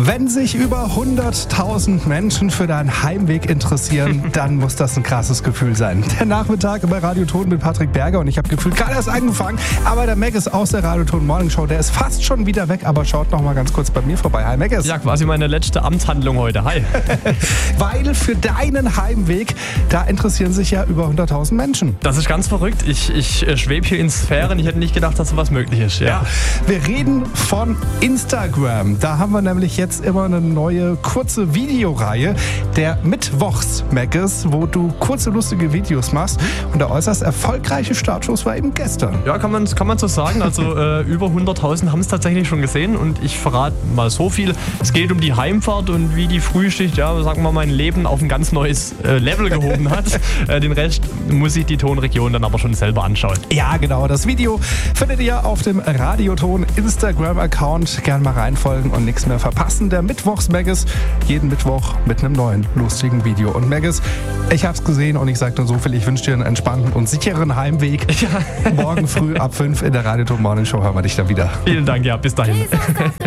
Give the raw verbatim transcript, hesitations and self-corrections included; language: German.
Wenn sich über hunderttausend Menschen für deinen Heimweg interessieren, dann muss das ein krasses Gefühl sein. Der Nachmittag bei Radioton mit Patrick Berger und ich habe gefühlt gerade erst angefangen, aber der Maggis aus der Radioton Morning Show, der ist fast schon wieder weg, aber schaut noch mal ganz kurz bei mir vorbei. Hi Maggis. Ja, quasi meine letzte Amtshandlung heute. Hi. Weil für deinen Heimweg, da interessieren sich ja über hunderttausend Menschen. Das ist ganz verrückt. Ich, ich äh, schwebe hier in Sphären. Ich hätte nicht gedacht, dass sowas möglich ist. Ja. Ja, wir reden von Instagram. Da haben wir nämlich jetzt immer eine neue kurze Videoreihe, der Mittwochs-Maggis, wo du kurze, lustige Videos machst. Und der äußerst erfolgreiche Startschuss war eben gestern. Ja, kann man, kann man so sagen. Also äh, über hunderttausend haben es tatsächlich schon gesehen. Und ich verrate mal so viel. Es geht um die Heimfahrt und wie die Frühschicht, ja, sagen wir mal, mein Leben auf ein ganz neues äh, Level gehoben hat. äh, den Rest muss sich die Tonregion dann aber schon selber anschauen. Ja, genau. Das Video findet ihr auf dem Radioton Instagram-Account. Gern mal reinfolgen und nichts mehr verpassen. Der Mittwochs-Maggis, jeden Mittwoch mit einem neuen, lustigen Video. Und Maggis, ich hab's gesehen und ich sag nur so viel, ich wünsche dir einen entspannten und sicheren Heimweg. Ja. Morgen früh ab fünf in der Radioton Morning Show hören wir dich dann wieder. Vielen Dank, ja, bis dahin.